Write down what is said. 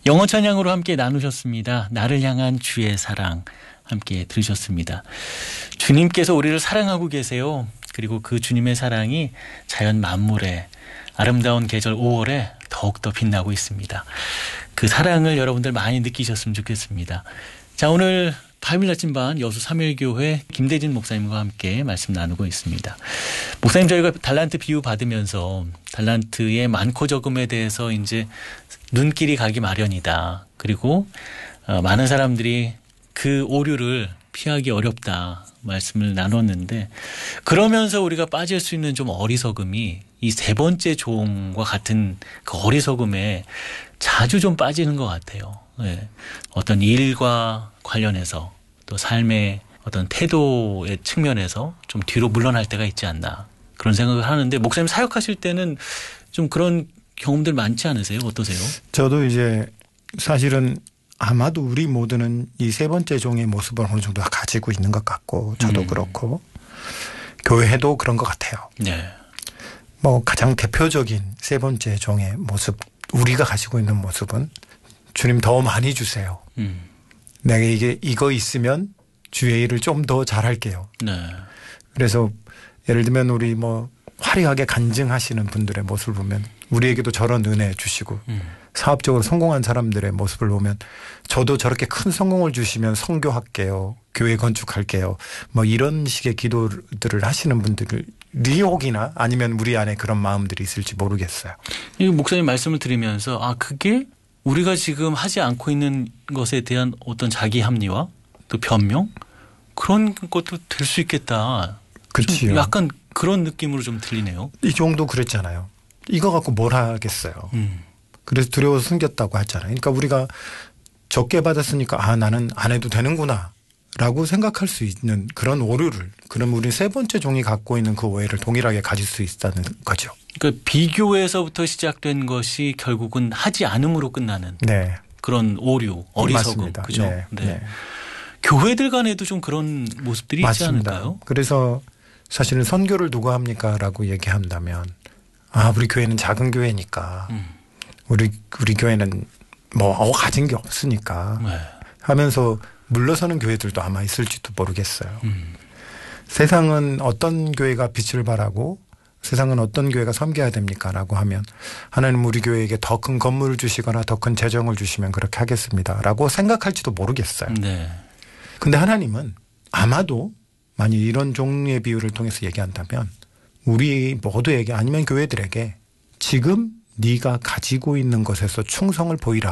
영어 찬양으로 함께 나누셨습니다. 나를 향한 주의 사랑 함께 들으셨습니다. 주님께서 우리를 사랑하고 계세요. 그리고 그 주님의 사랑이 자연 만물에 아름다운 계절 5월에 더욱더 빛나고 있습니다. 그 사랑을 여러분들 많이 느끼셨으면 좋겠습니다. 자, 오늘 화요일 아침반 여수 삼일교회 김대진 목사님과 함께 말씀 나누고 있습니다. 목사님, 저희가 달란트 비유 받으면서 달란트의 많고 적음에 대해서 이제 눈길이 가기 마련이다. 그리고 많은 사람들이 그 오류를 피하기 어렵다 말씀을 나눴는데, 그러면서 우리가 빠질 수 있는 좀 어리석음이 이 세 번째 종과 같은 그 어리석음에 자주 좀 빠지는 것 같아요. 네. 어떤 일과 관련해서 또 삶의 어떤 태도의 측면에서 좀 뒤로 물러날 때가 있지 않나 그런 생각을 하는데, 목사님 사역하실 때는 좀 그런 경험들 많지 않으세요? 어떠세요? 저도 이제 사실은 아마도 우리 모두는 이 세 번째 종의 모습을 어느 정도 가지고 있는 것 같고, 저도 그렇고 교회도 그런 것 같아요. 네. 뭐 가장 대표적인 세 번째 종의 모습, 우리가 가지고 있는 모습은 주님 더 많이 주세요. 내가 이거 있으면 주의 일을 좀 더 잘할게요. 네. 그래서 예를 들면 우리 뭐 화려하게 간증하시는 분들의 모습을 보면 우리에게도 저런 은혜 주시고, 사업적으로 성공한 사람들의 모습을 보면 저도 저렇게 큰 성공을 주시면 선교할게요, 교회 건축할게요, 뭐 이런 식의 기도들을 하시는 분들이 혹이나 아니면 우리 안에 그런 마음들이 있을지 모르겠어요. 이 목사님 말씀을 들으면서 그게 우리가 지금 하지 않고 있는 것에 대한 어떤 자기 합리화 또 변명, 그런 것도 될 수 있겠다. 그렇지요. 약간 그런 느낌으로 좀 들리네요. 이 정도 그랬잖아요. 이거 갖고 뭘 하겠어요. 그래서 두려워서 숨겼다고 했잖아요. 그러니까 우리가 적게 받았으니까 나는 안 해도 되는구나 라고 생각할 수 있는 그런 오류를, 그럼 우리 세 번째 종이 갖고 있는 그 오해를 동일하게 가질 수 있다는 거죠. 그러니까 비교에서부터 시작된 것이 결국은 하지 않음으로 끝나는 네. 그런 오류, 어리석음. 그죠? 네. 네. 네. 교회들 간에도 좀 그런 모습들이 맞습니다. 있지 않을까요? 그래서 사실은 선교를 누가 합니까? 라고 얘기한다면 우리 교회는 작은 교회니까 우리 교회는 뭐 가진 게 없으니까 네. 하면서 물러서는 교회들도 아마 있을지도 모르겠어요. 세상은 어떤 교회가 빛을 발하고 세상은 어떤 교회가 섬겨야 됩니까? 라고 하면 하나님 우리 교회에게 더 큰 건물을 주시거나 더 큰 재정을 주시면 그렇게 하겠습니다 라고 생각할지도 모르겠어요. 네. 근데 하나님은 아마도 만약 이런 종류의 비유를 통해서 얘기한다면 우리 모두에게 아니면 교회들에게 지금 네가 가지고 있는 것에서 충성을 보이라